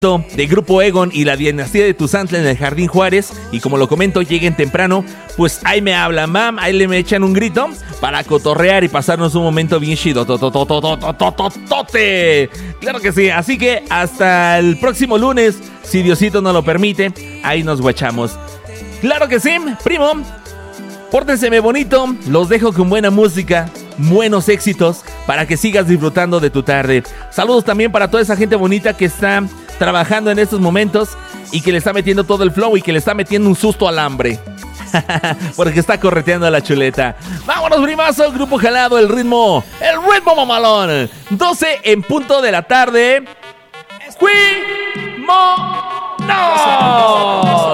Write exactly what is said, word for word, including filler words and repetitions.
de Grupo Egon y la dinastía de Tuzantla en el Jardín Juárez, y como lo comento, lleguen temprano, pues ahí me hablan, mam, ahí le me echan un grito para cotorrear y pasarnos un momento bien chido, tote, claro que sí, así que hasta el próximo lunes, si Diosito nos lo permite, ahí nos guachamos, claro que sí, primo, pórtenseme bonito, los dejo con buena música, buenos éxitos, para que sigas disfrutando de tu tarde. Saludos también para toda esa gente bonita que está trabajando en estos momentos y que le está metiendo todo el flow y que le está metiendo un susto al hambre. Porque está correteando a la chuleta. Vámonos, primazo, Grupo Jalado, el ritmo, el ritmo mamalón. doce en punto de la tarde. ¡Cuí! ¡Mo! ¡No!